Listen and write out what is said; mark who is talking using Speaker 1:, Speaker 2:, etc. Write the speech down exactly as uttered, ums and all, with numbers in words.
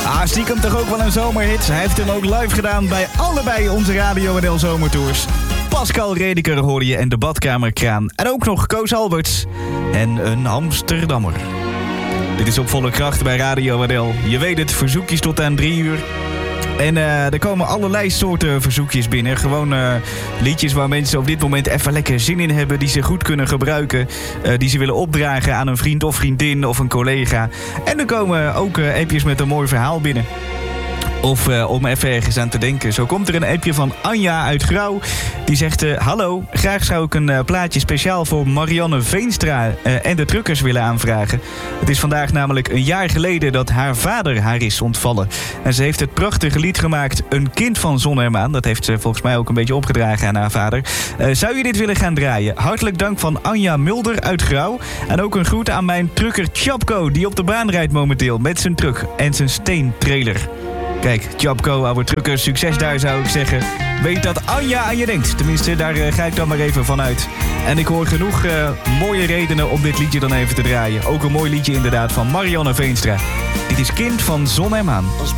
Speaker 1: Ah, stiekem toch ook wel een zomerhit. Hij heeft hem ook live gedaan bij allebei onze Radio N L Zomertours. Pascal Rediker hoorde je en de badkamerkraan. En ook nog Koos Alberts en een Amsterdammer. Dit is op volle kracht bij Radio N L. Je weet het, verzoekjes tot aan drie uur. En uh, er komen allerlei soorten verzoekjes binnen. Gewoon uh, liedjes waar mensen op dit moment even lekker zin in hebben. Die ze goed kunnen gebruiken. Uh, die ze willen opdragen aan een vriend of vriendin of een collega. En er komen ook uh, appjes met een mooi verhaal binnen. Of uh, om even ergens aan te denken. Zo komt er een appje van Anja uit Grauw. Die zegt, uh, hallo, graag zou ik een uh, plaatje speciaal voor Marianne Veenstra uh, en de truckers willen aanvragen. Het is vandaag namelijk een jaar geleden dat haar vader haar is ontvallen. En ze heeft het prachtige lied gemaakt, Een kind van zon en maan. Dat heeft ze volgens mij ook een beetje opgedragen aan haar vader. Uh, zou je dit willen gaan draaien? Hartelijk dank van Anja Mulder uit Grauw. En ook een groet aan mijn trucker Chapko, die op de baan rijdt momenteel met zijn truck en zijn steentrailer. Kijk, Chapko, oude trucker, succes daar zou ik zeggen. Weet dat Anja aan je denkt. Tenminste, daar uh, ga ik dan maar even van uit. En ik hoor genoeg uh, mooie redenen om dit liedje dan even te draaien. Ook een mooi liedje inderdaad van Marianne Veenstra. Dit is Kind van zon en maan.
Speaker 2: Als